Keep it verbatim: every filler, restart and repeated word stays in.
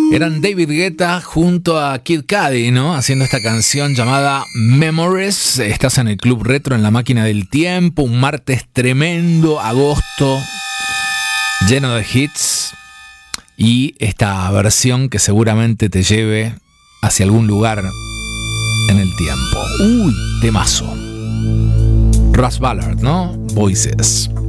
Eran David Guetta junto a Kid Cudi, ¿no? Haciendo esta canción llamada Memories. Estás en el Club Retro, en la máquina del tiempo. Un martes tremendo, agosto, lleno de hits. Y esta versión que seguramente te lleve hacia algún lugar en el tiempo. Uy, temazo. Russ Ballard, ¿no? Voices.